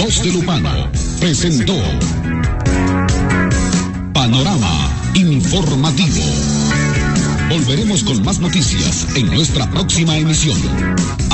Voz de Lupano presentó Panorama Informativo. Volveremos con más noticias en nuestra próxima emisión.